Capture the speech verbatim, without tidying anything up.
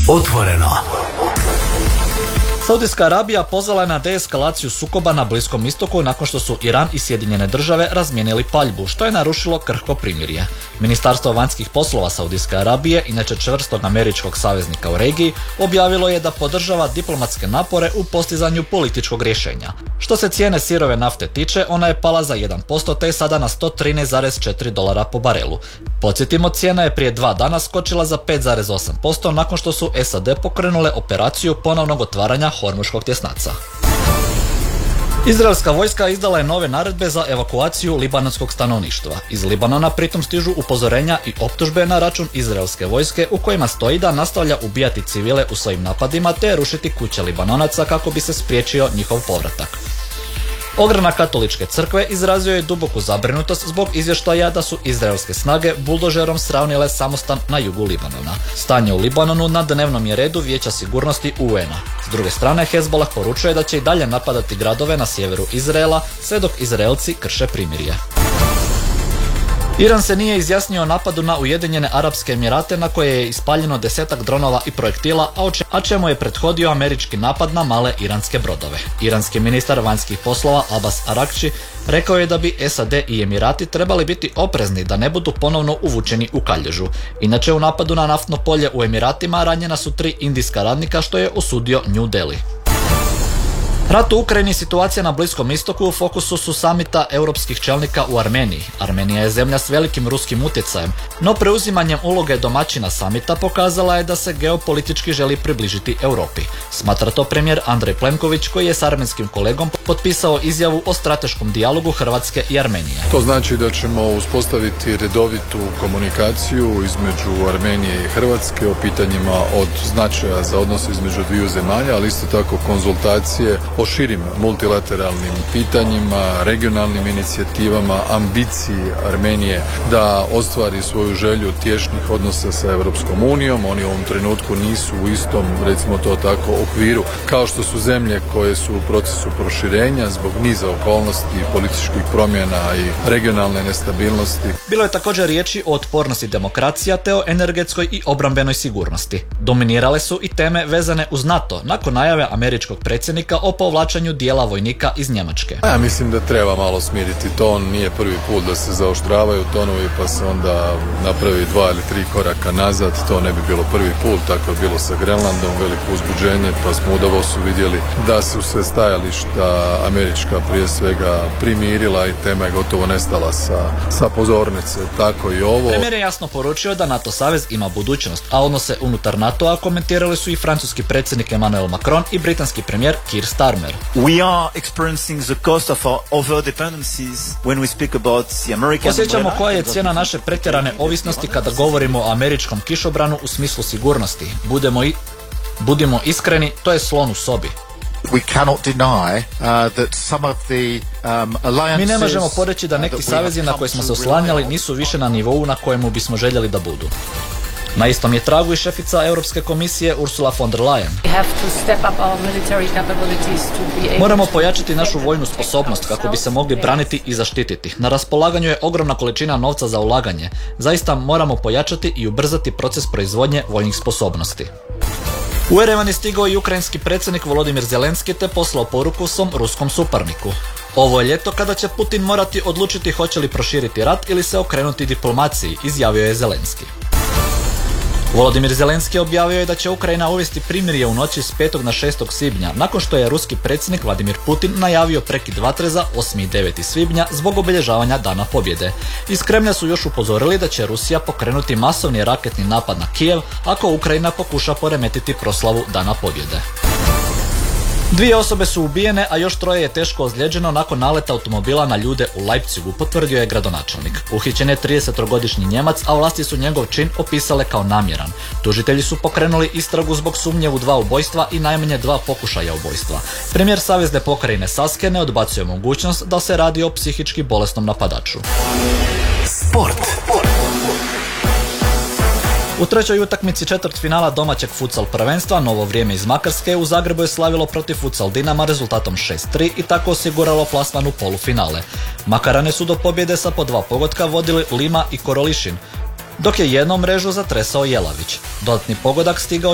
Otvoreno. Saudijska Arabija pozvala je na deeskalaciju sukoba na Bliskom istoku nakon što su Iran i Sjedinjene države razmijenili paljbu, što je narušilo krhko primirje. Ministarstvo vanjskih poslova Saudijske Arabije, inače čvrstog američkog saveznika u regiji, objavilo je da podržava diplomatske napore u postizanju političkog rješenja. Što se cijene sirove nafte tiče, ona je pala za jedan posto te je sada na sto trinaest zarez četiri dolara po barelu. Podsjetimo, cijena je prije dva dana skočila za pet zarez osam posto nakon što su S A D pokrenule operaciju ponovnog otvaranja Hormuškog tjesnaca. Izraelska vojska izdala je nove naredbe za evakuaciju libanonskog stanovništva. Iz Libanona pritom stižu upozorenja i optužbe na račun izraelske vojske u kojima stoji da nastavlja ubijati civile u svojim napadima te rušiti kuće Libanonaca kako bi se spriječio njihov povratak. Ogranak katoličke crkve izrazio je duboku zabrinutost zbog izvještaja da su izraelske snage buldožerom sravnile samostan na jugu Libanona. Stanje u Libanonu na dnevnom je redu Vijeća sigurnosti U N A. S druge strane, Hezbollah poručuje da će i dalje napadati gradove na sjeveru Izraela sve dok Izraelci krše primirje. Iran se nije izjasnio o napadu na Ujedinjene Arapske Emirate na koje je ispaljeno desetak dronova i projektila, a čemu je prethodio američki napad na male iranske brodove. Iranski ministar vanjskih poslova Abbas Arakči rekao je da bi S A D i Emirati trebali biti oprezni da ne budu ponovno uvučeni u kalježu. Inače, u napadu na naftno polje u Emiratima ranjena su tri indijska radnika, što je osudio New Delhi. Rat u Ukrajini i situacija na Bliskom istoku u fokusu su samita europskih čelnika u Armeniji. Armenija je zemlja s velikim ruskim utjecajem, no preuzimanjem uloge domaćina samita pokazala je da se geopolitički želi približiti Europi. Smatra to premijer Andrej Plenković, koji je s armenskim kolegom potpisao izjavu o strateškom dijalogu Hrvatske i Armenije. To znači da ćemo uspostaviti redovitu komunikaciju između Armenije i Hrvatske o pitanjima od značaja za odnose između dviju zemalja, ali isto tako konzultacije o širim multilateralnim pitanjima, regionalnim inicijativama, ambiciji Armenije da ostvari svoju želju tješnih odnosa sa Europskom unijom. Oni u ovom trenutku nisu u istom, recimo to tako, okviru kao što su zemlje koje su u procesu proširenja zbog niza okolnosti, političkih promjena i regionalne nestabilnosti. Bilo je također riječi o otpornosti demokracija te o energetskoj i obrambenoj sigurnosti. Dominirale su i teme vezane uz NATO nakon najave američkog predsjednika o povlačenju dijela vojnika iz Njemačke. Ja mislim da treba malo smiriti ton, nije prvi put da se zaoštravaju tonovi pa se onda napravi dva ili tri koraka nazad, to ne bi bilo prvi put, tako je bilo sa Grenlandom, veliko uzbuđenje, pa smo u Davosu vidjeli da su se stajališta američka prije svega primirila i tema je gotovo nestala sa, sa pozornice, tako i ovo. Premijer je jasno poručio da NATO savez ima budućnost, a odnose unutar NATO-a komentirali su i francuski predsjednik Emmanuel Macron i britanski premijer Keir Starmer. We are experiencing the cost of our over-dependencies when we speak about the American. Osjećamo koja je cijena naše pretjerane ovisnosti kada govorimo o američkom kišobranu u smislu sigurnosti. Budemo i budimo iskreni, to je slon u sobi. We cannot deny uh, that some of the um, alliances. Mi ne možemo poreći da neki savezi na koje smo se oslanjali nisu više na nivou na kojemu bismo željeli da budu. Na istom je tragu i šefica Europske komisije Ursula von der Leyen. Moramo pojačati našu vojnu sposobnost kako bi se mogli braniti i zaštititi. Na raspolaganju je ogromna količina novca za ulaganje. Zaista moramo pojačati i ubrzati proces proizvodnje vojnih sposobnosti. U Erevan je stigao i ukrajinski predsjednik Volodimir Zelenski te poslao poruku svom ruskom suparniku. Ovo je ljeto kada će Putin morati odlučiti hoće li proširiti rat ili se okrenuti diplomaciji, izjavio je Zelenski. Volodimir Zelenski objavio je da će Ukrajina uvesti primirje u noći s petog na šestog svibnja, nakon što je ruski predsjednik Vladimir Putin najavio prekid vatre za osmi i deveti svibnja zbog obilježavanja Dana pobjede. Iz Kremlja su još upozorili da će Rusija pokrenuti masovni raketni napad na Kijev ako Ukrajina pokuša poremetiti proslavu Dana pobjede. Dvije osobe su ubijene, a još troje je teško ozlijeđeno nakon naleta automobila na ljude u Leipzigu, potvrdio je gradonačelnik. Uhićen je tridesetogodišnji Njemac, a vlasti su njegov čin opisale kao namjeran. Tužitelji su pokrenuli istragu zbog sumnje u dva ubojstva i najmanje dva pokušaja ubojstva. Premijer Savezne pokrajine Saske ne odbacuje mogućnost da se radi o psihički bolesnom napadaču. Sport. U trećoj utakmici četvrtfinala domaćeg futsal prvenstva Novo vrijeme iz Makarske u Zagrebu je slavilo protiv Futsal Dinama rezultatom šest tri i tako osiguralo plasman u polufinale. Makarane su do pobjede sa po dva pogotka vodili Lima i Korolišin, dok je jednom mrežu zatresao Jelavić. Dodatni pogodak stigao